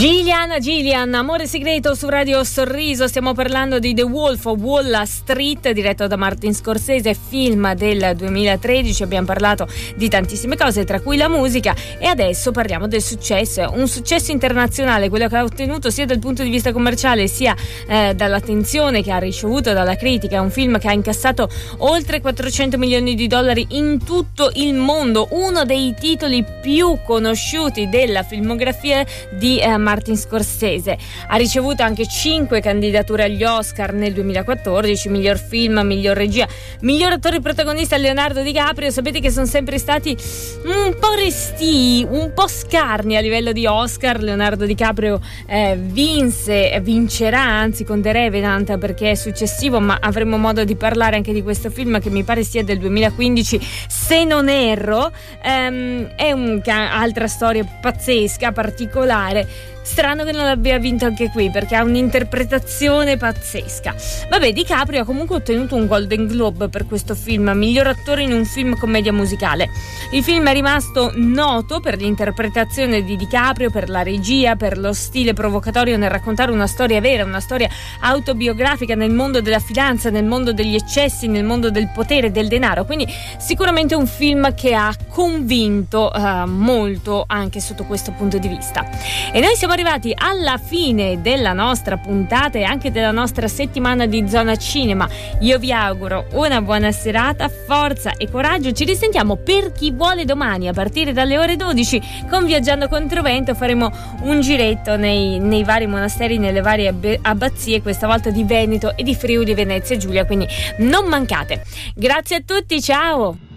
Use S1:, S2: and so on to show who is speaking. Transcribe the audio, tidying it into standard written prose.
S1: Gillian, Amore segreto su Radio Sorriso. Stiamo parlando di The Wolf of Wall Street, diretto da Martin Scorsese, film del 2013. Abbiamo parlato di tantissime cose, tra cui la musica, e adesso parliamo del successo. Un successo internazionale, quello che ha ottenuto sia dal punto di vista commerciale sia dall'attenzione che ha ricevuto dalla critica. È un film che ha incassato oltre 400 milioni di dollari in tutto il mondo, uno dei titoli più conosciuti della filmografia di Martin Scorsese. Ha ricevuto anche 5 candidature agli Oscar nel 2014: miglior film, miglior regia, miglior attore protagonista Leonardo DiCaprio. Sapete che sono sempre stati un po' restii, un po' scarni a livello di Oscar. Leonardo DiCaprio vincerà anzi con The Revenant, perché è successivo, ma avremo modo di parlare anche di questo film che mi pare sia del 2015 se non erro. È un'altra storia pazzesca, particolare. Strano che non abbia vinto anche qui, perché ha un'interpretazione pazzesca. Vabbè, DiCaprio ha comunque ottenuto un Golden Globe per questo film, miglior attore in un film commedia musicale. Il film è rimasto noto per l'interpretazione di DiCaprio, per la regia, per lo stile provocatorio nel raccontare una storia vera, una storia autobiografica nel mondo della finanza, nel mondo degli eccessi, nel mondo del potere, del denaro. Quindi sicuramente un film che ha convinto molto anche sotto questo punto di vista. E noi siamo arrivati alla fine della nostra puntata e anche della nostra settimana di Zona Cinema. Io vi auguro una buona serata, forza e coraggio. Ci risentiamo, per chi vuole, domani a partire dalle ore 12 con Viaggiando Controvento. Faremo un giretto nei vari monasteri, nelle varie abbazie, questa volta di Veneto e di Friuli Venezia Giulia, quindi non mancate. Grazie a tutti, ciao!